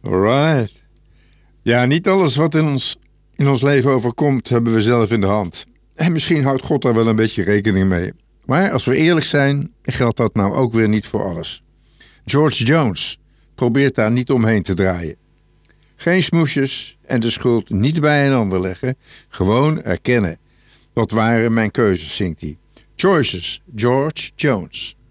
Alright. Ja, niet alles wat in ons leven overkomt, hebben we zelf in de hand. En misschien houdt God daar wel een beetje rekening mee. Maar als we eerlijk zijn, geldt dat nou ook weer niet voor alles. George Jones probeert daar niet omheen te draaien. Geen smoesjes en de schuld niet bij een ander leggen. Gewoon erkennen. Dat waren mijn keuzes, zingt hij. Choices, George Jones.